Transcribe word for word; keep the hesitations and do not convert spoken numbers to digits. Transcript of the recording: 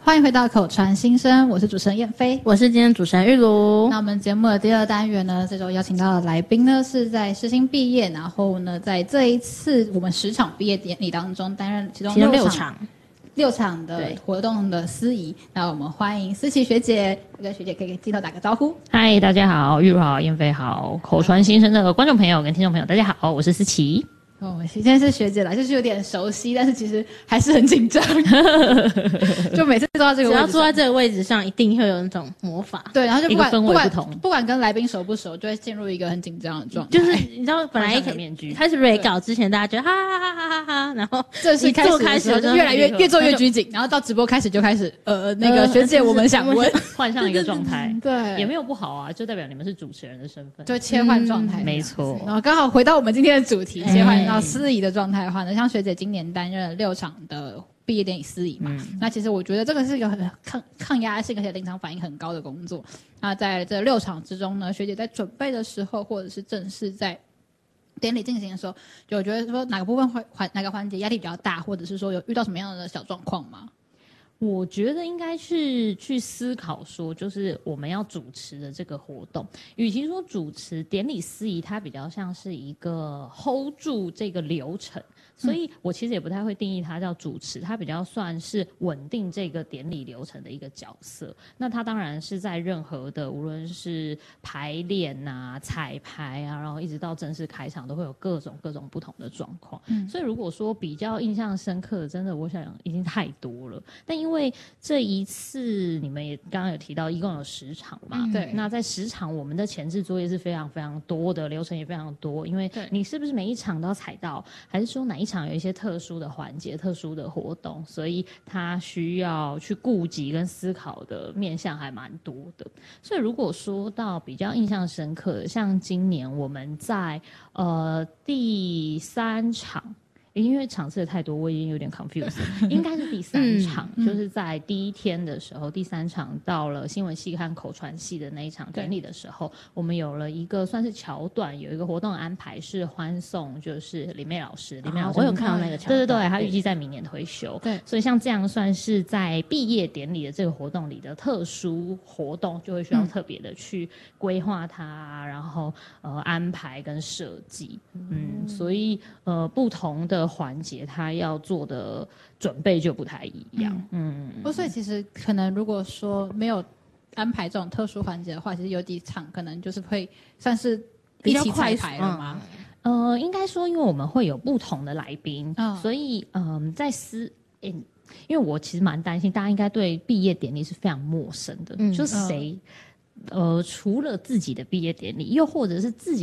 欢迎回到口传新生，我是主持人燕飞， 我是今天主持人玉茹。 那我们节目的第二单元呢，这周邀请到的来宾呢是在世新毕业，然后呢在这一次我们十场毕业典礼当中担任其中六场六场的活动的司仪。那我们欢迎思琪学姐，这个学姐可以给镜头打个招呼。 嗨，大家好，玉茹好，燕飞好，口传新生的观众朋友跟听众朋友，大家好，我是思琪。 哦，今天是学姐来，就是有点熟悉，但是其实还是很紧张。就每次坐到这个位置， 只要坐在这个位置上，一定会有那种魔法。 对，然后就不管一个氛围不同， 不管跟来宾熟不熟，就会进入一个很紧张的状态。 就是你知道，本来一开始 re 稿之前，大家觉得哈哈哈哈哈哈，然后这是开始开始就越来越越做越拘谨，然后到直播开始就开始呃那个学姐，我们想问， 换上一个状态， 对， 也没有不好啊，就代表你们是主持人的身份， 就切换状态， 没错。 然后刚好回到我们今天的主题，切换到司仪的状态。的话呢，像学姐今年担任了六场的毕业典礼司仪嘛、嗯，那其实我觉得这个是一个很抗抗压性而且临场反应很高的工作。那在这六场之中呢，学姐在准备的时候，或者是正式在典礼进行的时候，就我觉得说哪个部分环哪个环节压力比较大，或者是说有遇到什么样的小状况吗？ 我觉得应该是去思考说，就是我们要主持的这个活动，与其说主持典礼司仪，它比较像是一个 hold 住这个流程，所以我其实也不太会定义它叫主持，它比较算是稳定这个典礼流程的一个角色。那它当然是在任何的无论是排练啊、彩排啊，然后一直到正式开场，都会有各种各种不同的状况。嗯，所以如果说比较印象深刻的，真的我想已经太多了。但因为因为这一次你们也刚刚有提到，一共有十场嘛、嗯，对。那在十场，我们的前置作业是非常非常多的，流程也非常多。因为你是不是每一场都要踩到，还是说哪一场有一些特殊的环节、特殊的活动，所以它需要去顾及跟思考的面向还蛮多的。所以如果说到比较印象深刻的，像今年我们在呃第三场。因为场次也太多，我已经有点 confused。应该是第三场、嗯，就是在第一天的时候，第三场到了新闻系和口传系的那一场典礼的时候，我们有了一个算是桥段，有一个活动安排是欢送，就是李妹老师，李妹老师、 啊、我有看到那个桥段， 对对对，她预计在明年退休，对，所以像这样算是在毕业典礼的这个活动里的特殊活动，就会需要特别的去规划它，然后呃安排跟设计，嗯，所以呃不同的。环节他要做的准备就不太一样，嗯， 嗯，所以其实可能如果说没有安排这种特殊环节的话，其实有几场可能就是会算是一起彩排了吗？ 嗯、呃，应该说，因为我们会有不同的来宾，哦、所以嗯、呃，在私诶。因为我其实蛮担心，大家应该对毕业典礼是非常陌生的，嗯、就是谁、哦，呃，除了自己的毕业典礼，又或者是自己。